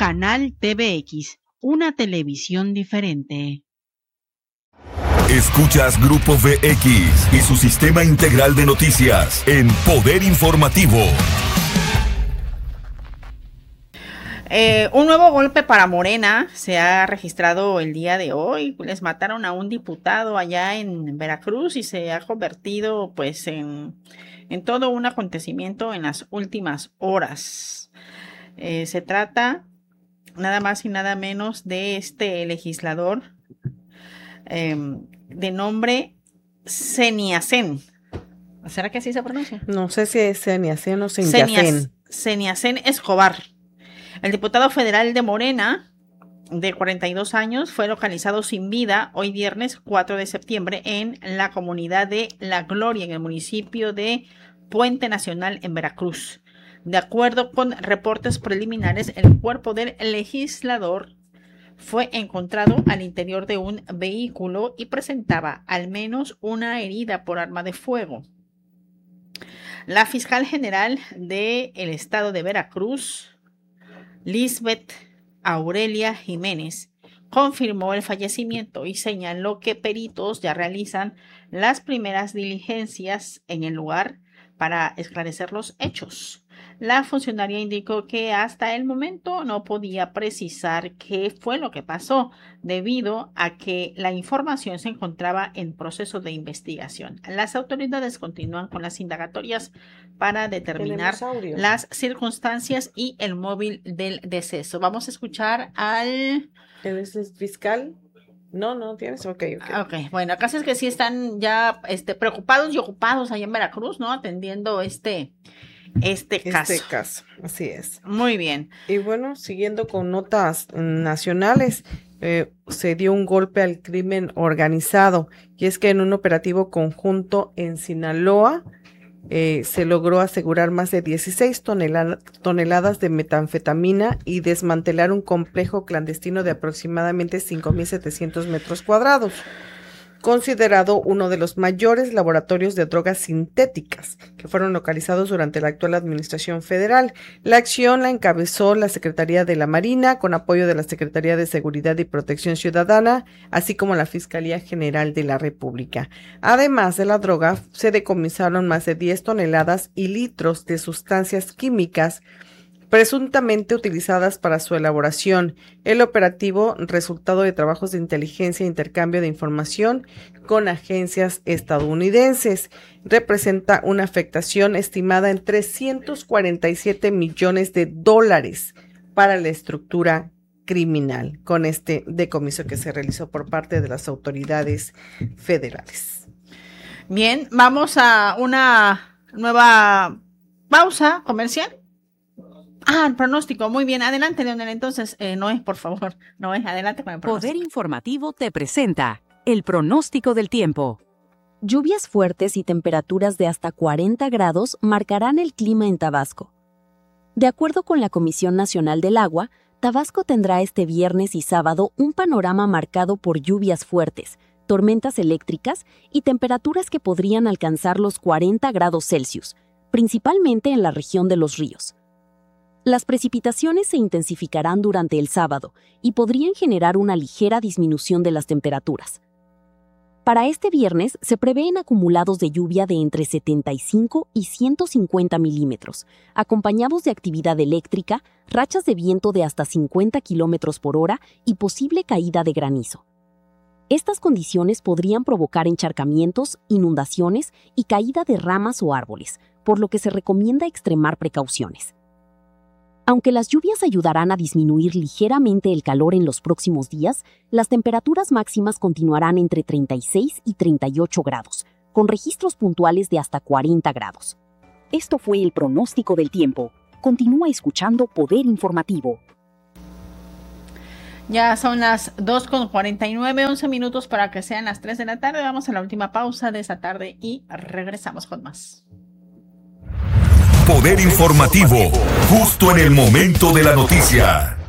Canal TVX, una televisión diferente. Escuchas Grupo VX y su sistema integral de noticias en Poder Informativo. Un nuevo golpe para Morena se ha registrado el día de hoy. Les mataron a un diputado allá en Veracruz y se ha convertido pues en todo un acontecimiento en las últimas horas. Se trata nada más y nada menos de este legislador de nombre Seniacén. ¿Será que así se pronuncia? No sé si es Seniacén o Seniacén. Seniacén Escobar. El diputado federal de Morena, de 42 años, fue localizado sin vida hoy viernes 4 de septiembre en la comunidad de La Gloria, en el municipio de Puente Nacional, en Veracruz. De acuerdo con reportes preliminares, el cuerpo del legislador fue encontrado al interior de un vehículo y presentaba al menos una herida por arma de fuego. La fiscal general del estado de Veracruz, Lisbeth Aurelia Jiménez, confirmó el fallecimiento y señaló que peritos ya realizan las primeras diligencias en el lugar para esclarecer los hechos. La funcionaria indicó que hasta el momento no podía precisar qué fue lo que pasó, debido a que la información se encontraba en proceso de investigación. Las autoridades continúan con las indagatorias para determinar las circunstancias y el móvil del deceso. Vamos a escuchar al... ¿Es fiscal? No tienes. Ok, bueno, acá es que sí están ya preocupados y ocupados allá en Veracruz, ¿no? Atendiendo este caso. Así es. Muy bien. Y bueno, siguiendo con notas nacionales, se dio un golpe al crimen organizado, y es que en un operativo conjunto en Sinaloa se logró asegurar más de 16 toneladas de metanfetamina y desmantelar un complejo clandestino de aproximadamente 5,700 metros cuadrados, considerado uno de los mayores laboratorios de drogas sintéticas que fueron localizados durante la actual administración federal. La acción la encabezó la Secretaría de la Marina con apoyo de la Secretaría de Seguridad y Protección Ciudadana, así como la Fiscalía General de la República. Además de la droga, se decomisaron más de 10 toneladas y litros de sustancias químicas presuntamente utilizadas para su elaboración. El operativo, resultado de trabajos de inteligencia e intercambio de información con agencias estadounidenses, representa una afectación estimada en $347 millones para la estructura criminal, con este decomiso que se realizó por parte de las autoridades federales. Bien, vamos a una nueva pausa comercial. El pronóstico, muy bien, adelante, Leonel. Entonces, Noé, por favor, Noé, adelante con el pronóstico. Poder Informativo te presenta el pronóstico del tiempo. Lluvias fuertes y temperaturas de hasta 40 grados marcarán el clima en Tabasco. De acuerdo con la Comisión Nacional del Agua, Tabasco tendrá este viernes y sábado un panorama marcado por lluvias fuertes, tormentas eléctricas y temperaturas que podrían alcanzar los 40 grados Celsius, principalmente en la región de Los Ríos. Las precipitaciones se intensificarán durante el sábado y podrían generar una ligera disminución de las temperaturas. Para este viernes se prevén acumulados de lluvia de entre 75 y 150 milímetros, acompañados de actividad eléctrica, rachas de viento de hasta 50 kilómetros por hora y posible caída de granizo. Estas condiciones podrían provocar encharcamientos, inundaciones y caída de ramas o árboles, por lo que se recomienda extremar precauciones. Aunque las lluvias ayudarán a disminuir ligeramente el calor en los próximos días, las temperaturas máximas continuarán entre 36 y 38 grados, con registros puntuales de hasta 40 grados. Esto fue el pronóstico del tiempo. Continúa escuchando Poder Informativo. Ya son las 2:49, 11 minutos para que sean las 3 de la tarde. Vamos a la última pausa de esta tarde y regresamos con más. Poder Informativo, justo en el momento de la noticia.